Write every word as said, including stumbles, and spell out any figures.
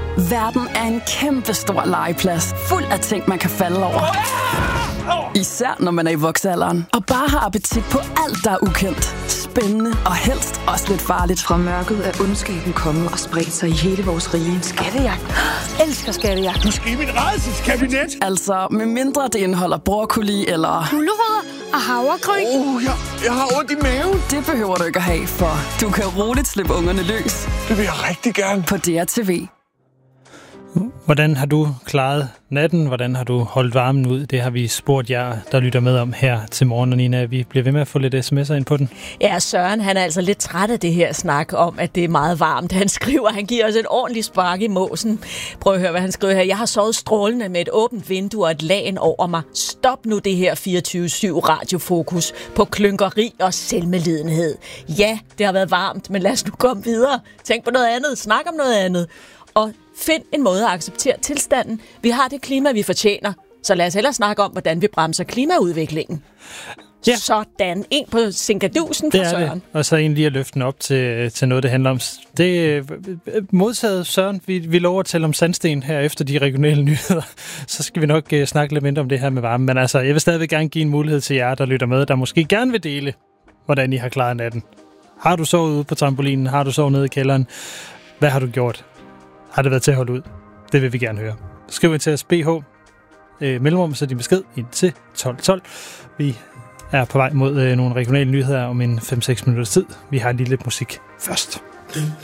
Verden er en kæmpe stor legeplads, fuld af ting, man kan falde over. Især når man er i voksealderen og bare har appetit på alt, der er ukendt, spændende og helst også lidt farligt. Fra mørket er ondskaben kommet og spredt sig i hele vores rige. Skattejagt. Elsker skattejagt. Du skal i mit rædselskabinet. Altså, med mindre det indeholder broccoli eller gulerødder og havregryn. Oh, jeg, jeg har ondt i maven. Det behøver du ikke at have, for du kan roligt slippe ungerne løs. Det vil jeg rigtig gerne. På D R T V. Hvordan har du klaret natten? Hvordan har du holdt varmen ud? Det har vi spurgt jer, der lytter med om her til morgen. Og Nina, vi bliver ved med at få lidt sms'er ind på den. Ja, Søren, han er altså lidt træt af det her snak om, at det er meget varmt. Han skriver, han giver os et ordentligt spark i måsen. Prøv at høre, hvad han skriver her. Jeg har sovet strålende med et åbent vindue og et lagen over mig. Stop nu det her fireogtyve syv radiofokus på klynkeri og selvmedlidenhed. Ja, det har været varmt, men lad os nu komme videre. Tænk på noget andet. Snak om noget andet. Og find en måde at acceptere tilstanden. Vi har det klima, vi fortjener. Så lad os hellere snakke om, hvordan vi bremser klimaudviklingen. Ja. Sådan. En på sinkadusen fra Søren. Det. Og så en lige at løfte den op til, til noget, det handler om. Det er modtaget, Søren. Vi, vi lover at tale om sandsten her efter de regionale nyheder. Så skal vi nok uh, snakke lidt mindre om det her med varme. Men altså, jeg vil stadigvæk gerne give en mulighed til jer, der lytter med, der måske gerne vil dele, hvordan I har klaret natten. Har du sovet ude på trampolinen? Har du sovet nede i kælderen? Hvad har du gjort? Har det været til at holde ud? Det vil vi gerne høre. Skriv ind til os B H øh, mellemrum, så din besked ind til tolv tolv. Vi er på vej mod øh, nogle regionale nyheder om en fem seks minutters tid. Vi har lige lidt musik først.